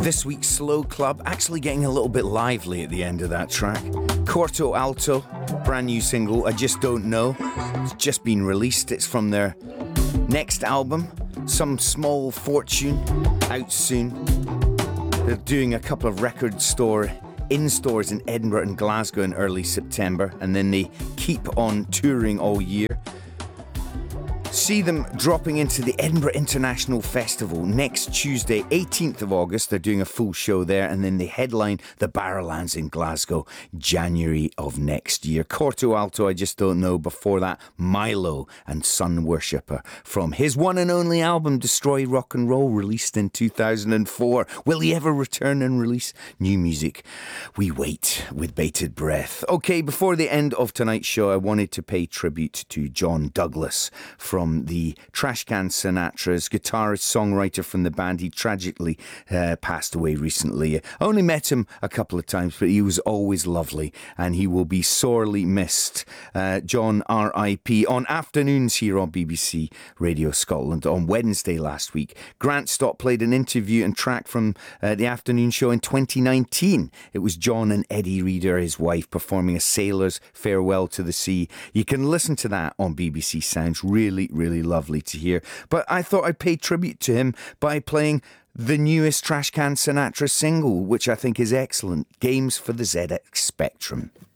This week's Slow Club actually getting a little bit lively at the end of that track. Quarto Alto, brand new single, I Just Don't Know. It's just been released. It's from their next album, Some Small Fortune, out soon. They're doing a couple of in-stores in Edinburgh and Glasgow in early September, and then they keep on touring all year. See them dropping into the Edinburgh International Festival next Tuesday, 18th of August. They're doing a full show there, and then they headline the Barrowlands in Glasgow, January of next year. Quarto Alto, I Just Don't Know. Before that, Milo and Sun Worshipper from his one and only album, Destroy Rock and Roll, released in 2004. Will he ever return and release new music? We wait with bated breath. Okay, before the end of tonight's show, I wanted to pay tribute to John Douglas from the Trashcan Sinatras, guitarist, songwriter from the band. He tragically passed away recently. I only met him a couple of times, but he was always lovely, and he will be sorely missed. John, R.I.P. On afternoons here on BBC Radio Scotland on Wednesday last week, Grant Stott played an interview and track from the afternoon show in 2019. It was John and Eddie Reader, his wife, performing A Sailor's Farewell to the Sea. You can listen to that on BBC Sounds. Really lovely to hear. But I thought I'd pay tribute to him by playing the newest Trashcan Sinatra single, which I think is excellent, Games for the ZX Spectrum.